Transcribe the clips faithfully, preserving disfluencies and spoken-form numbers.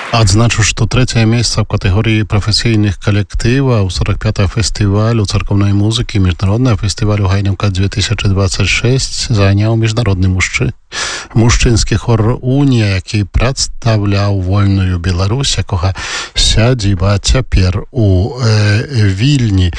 Адзначу, што трэцяе месца ў катэгорыі прафесійных калектываў сорок пятага фестывалю царкоўнай музыкі міжнароднага фестывалю Гайнаўка две тысячи двадцать шесть заняў міжнародны мужчы. Мужчынскі хор «Унія», які прадстаўляў вольную Беларусь, якога сядзіба цяпер у э, Вільні.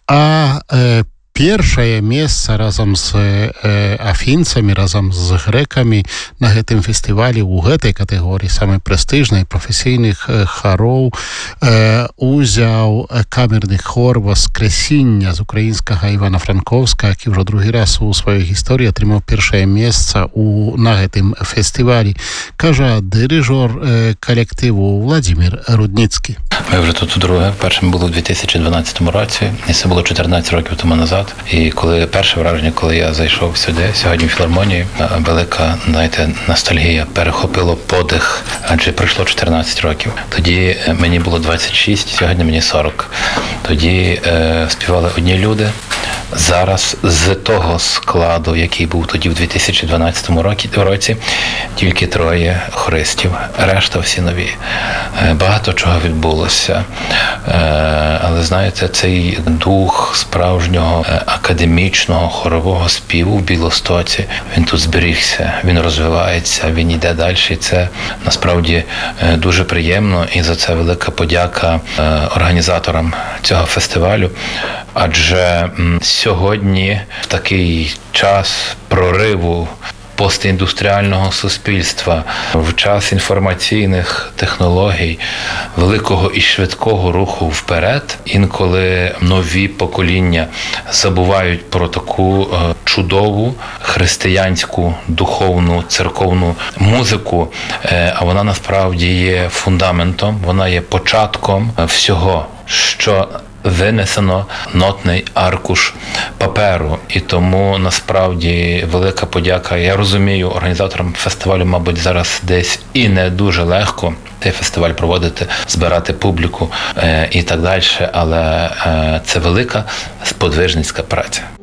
А э, першае месца разам з э, афінцамі, разам з грэкамі на гэтым фестывалі ў гэтай катэгорыі самай прэстыжнай прафесійных э, хароў э, узяў камерны хор «Воскресіння» з украінскага Івана-Франкоўска, які ўжо другі раз у сваёй гісторыі атрымаў першае месца у, на гэтым фестивалі. Кажа дирижер э, калективу Владимир Рудніцький. Ми вже тут вдруге. Першим було у дві тисячі дванадцятому році, і це було чотирнадцять років тому назад. І коли перше враження, коли я зайшов сюди, сьогодні в філармонії, велика, знаєте, ностальгія, перехопило подих, адже пройшло чотирнадцять років. Тоді мені було двадцять шість, сьогодні мені сорок. Тоді е, співали одні люди. Зараз з того складу, який був тоді в дві тисячі дванадцятому році, тільки троє хористів, решта всі нові. Багато чого відбулося. Але, знаєте, цей дух справжнього академічного хорового співу в Білостоці, він тут зберігся, він розвивається, він йде далі. І це насправді дуже приємно, і за це велика подяка організаторам цього фестивалю. Адже сьогодні, в такий час прориву постіндустріального суспільства, в час інформаційних технологій, великого і швидкого руху вперед, інколи нові покоління забувають про таку чудову християнську, духовну, церковну музику, а вона насправді є фундаментом, вона є початком всього, що винесено нотний аркуш паперу. І тому, насправді, велика подяка. Я розумію, організаторам фестивалю, мабуть, зараз десь і не дуже легко цей фестиваль проводити, збирати публіку е, і так далі, але е, це велика сподвижницька праця.